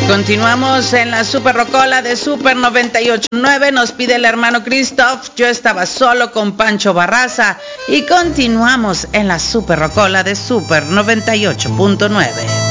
Continuamos en la Super Rocola de Super 98.9. Nos pide el hermano Christoph, Yo estaba solo, con Pancho Barraza. Y continuamos en la Super Rocola de Super 98.9.